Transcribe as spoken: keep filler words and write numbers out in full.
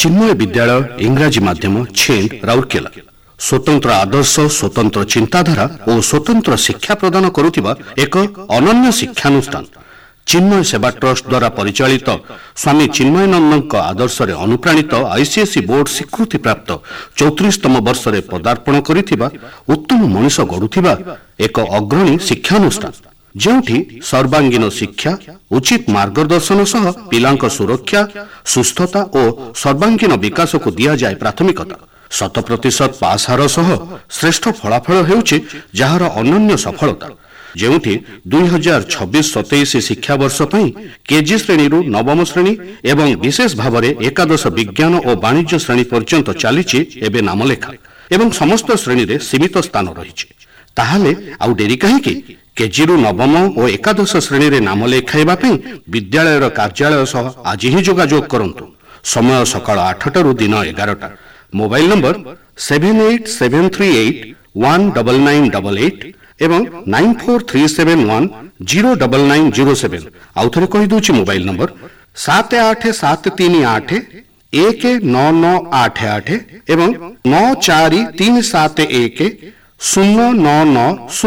चिन्मय विद्यालय इंग्राजी माध्यम छेंद राउरकेला स्वतंत्र आदर्श स्वतंत्र चिंताधारा और स्वतंत्र शिक्षा प्रदान करुथिबा एक अनन्य शिक्षानुष्ठान चिन्मय सेवा ट्रस्ट द्वारा परिचालित स्वामी चिन्मयानंद आदर्श रे अनुप्राणित आईसीएसई बोर्ड स्वीकृति प्राप्त चौतीसतम वर्ष रे पदार्पण करिथिबा उत्तम मनुष्य गढ़ुथिबा एक अग्रणी शिक्षानुष्ठान जोठी सर्वांगीन शिक्षा उचित मार्गदर्शन सह पिलांक सुरक्षा सुस्थता और सर्वांगीन विकास को दिया जाए प्राथमिकता शत प्रतिशत पास हार सह श्रेष्ठ फलाफल हेउछि जहार अनन्य सफलता जेउठी दुई हजार छब्बीस सतैश शिक्षा वर्ष पई केजी श्रेणी रु नवम श्रेणी एवं विशेष भाव में एकादश विज्ञान और वाणिज्य श्रेणी पर्यंत चलीछि एबे नामलेखा एवं समस्त श्रेणी रे सीमित स्थान रहिछि ताहाले आउ डेरी काहेकि केजी रु नवम और एकादश श्रेणी रे नाम लेखाइबा पई विद्यालय कार्यालय सह आज ही जोगाजोग करंतु समय सकाळ आठटा रु दिन एगारटा mobile number seven eight seven three eight one nine nine eight eight एवं nine four three seven one zero nine nine zero seven आउ थरे कहि दोछि मोबाइल नंबर सात आठ सात तीन आठ एक नौ नौ आठ आठ एवं नौ चार तीन सात एक शून्य नौ नौ